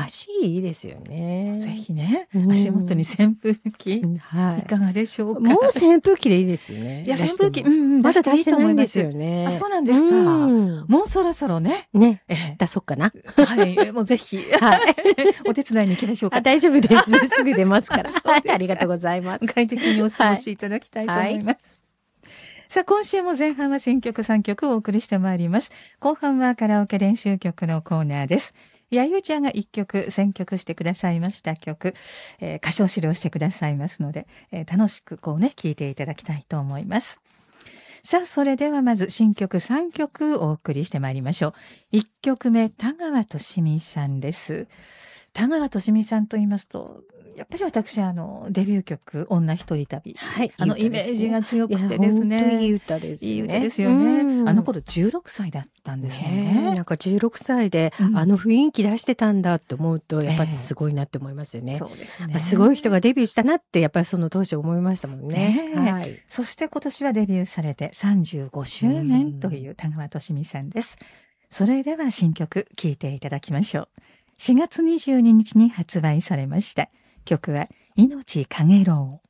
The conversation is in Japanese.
足いいですよね。 ぜひね、 うん、 足元に扇風機、 はい、 いかがでしょうか。 もう扇風機でいいですよね。 いや、扇風機、 まだ出してないんまですよね。 あ、そうなんですか。もうそろそろね。出そうかな。 はい、もうぜひ、はい、お手伝いに行きましょうか。 大丈夫です。すぐ出ますから。ありがとうございます。 快適にお過ごしいただきたいと思います。さあ、今週も前半は新曲3曲をお送りしてまいります。後半はカラオケ練習曲のコーナーです。やゆちゃんが1曲選曲してくださいました曲、歌唱指導してくださいますので、楽しく聴いていただきたいと思います。さあ、それではまず新曲3曲お送りしてまいりましょう。1曲目、田川俊美さんです。田川俊美さんと言いますと、やっぱり私デビュー曲女一人旅、 はい、 イメージが強くてですね。 本当いい歌ですよね。 いい歌ですよね。あの頃16歳だったんですよね。 なんか16歳で、雰囲気出してたんだって思うとやっぱりすごいなって思いますよね。 そうですね。 すごい人がデビューしたなってやっぱりその当時思いましたもんね。 はい。そして今年はデビューされて35周年という田川俊美さんです。それでは新曲聴いていただきましょう。4月22日に発売されました。曲は命かげろう。